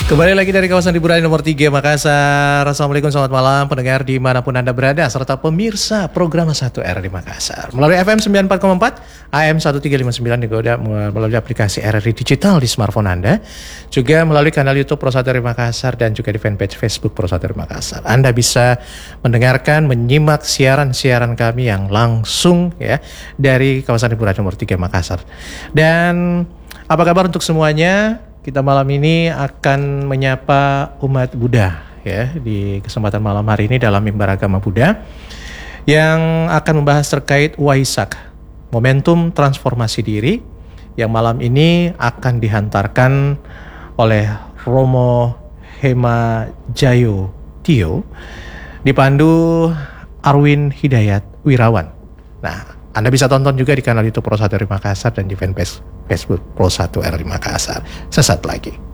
Kembali lagi dari kawasan hiburan nomor 3 Makassar. Assalamualaikum, selamat malam pendengar dimanapun Anda berada, serta pemirsa program 1R di Makassar melalui FM 94,4 AM 1359 juga melalui aplikasi RRI Digital di smartphone Anda, juga melalui kanal YouTube Pro 1R Makassar dan juga di fanpage Facebook Pro 1R Makassar. Anda bisa mendengarkan, menyimak siaran-siaran kami yang langsung ya dari kawasan hiburan nomor 3 Makassar. Dan apa kabar untuk semuanya? Kita malam ini akan menyapa umat Buddha ya di kesempatan malam hari ini dalam mimbar agama Buddha yang akan membahas terkait Waisak, momentum transformasi diri, yang malam ini akan dihantarkan oleh Romo Hema Jayo Tio dipandu Arwin Hidayat Wirawan. Nah, Anda bisa tonton juga di kanal YouTube Pro 1R Makassar dan di fanpage Facebook Pro 1R Makassar. Sesaat lagi.